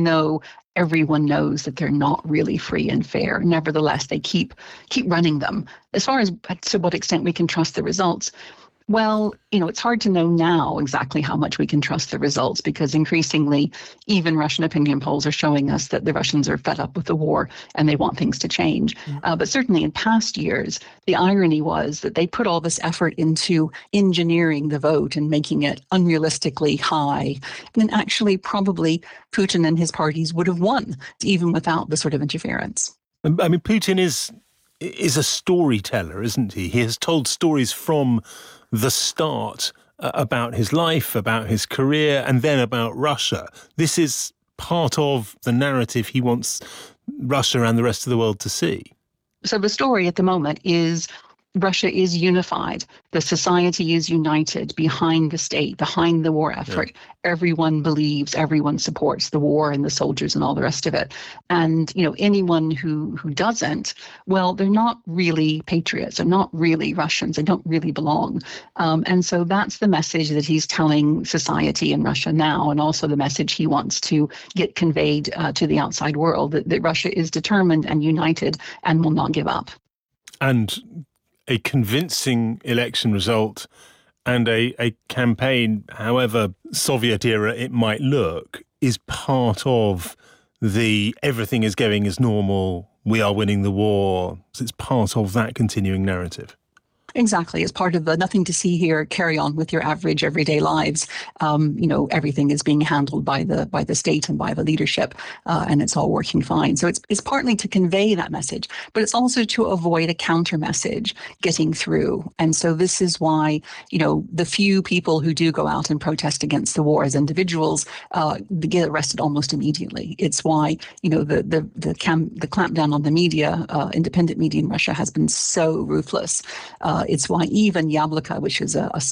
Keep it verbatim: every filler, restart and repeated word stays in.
though everyone knows that they're not really free and fair, nevertheless, they keep keep running them. As far as to what extent we can trust the results, well, you know, it's hard to know now exactly how much we can trust the results, because increasingly, even Russian opinion polls are showing us that the Russians are fed up with the war and they want things to change. Mm. Uh, but certainly in past years, the irony was that they put all this effort into engineering the vote and making it unrealistically high. And actually, probably Putin and his parties would have won, even without the sort of interference. I mean, Putin is is a storyteller, isn't he? He has told stories from the start uh, about his life, about his career, and then about Russia. This is part of the narrative he wants Russia and the rest of the world to see. So the story at the moment is Russia is unified. The society is united behind the state, behind the war effort. Yeah. Everyone believes, everyone supports the war and the soldiers and all the rest of it. And, you know, anyone who, who doesn't, well, they're not really patriots. They're not really Russians. They don't really belong. Um, and so that's the message that he's telling society in Russia now, and also the message he wants to get conveyed uh, to the outside world, that, that Russia is determined and united and will not give up. And a convincing election result and a, a campaign, however Soviet era it might look, is part of the everything is going as normal, we are winning the war. It's part of that continuing narrative. Exactly. It's part of the nothing to see here, carry on with your average everyday lives. Um, you know, everything is being handled by the by the state and by the leadership, uh, and it's all working fine. So it's it's partly to convey that message, but it's also to avoid a counter message getting through. And so this is why, you know, the few people who do go out and protest against the war as individuals uh, get arrested almost immediately. It's why, you know, the the the, cam- the clampdown on the media, uh, independent media in Russia, has been so ruthless. Uh, It's why even Yabloko, which is a, a